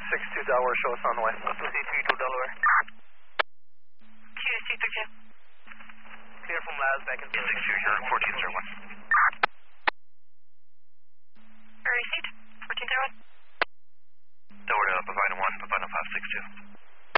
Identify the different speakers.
Speaker 1: 562 Delaware, show us on the way.
Speaker 2: 2C32 Delaware.
Speaker 3: QC32.
Speaker 2: Clear from Laz, back in
Speaker 4: 62, you're on 1401.
Speaker 3: Received. 1401.
Speaker 4: Delaware to Pavina 1, Pavina 562.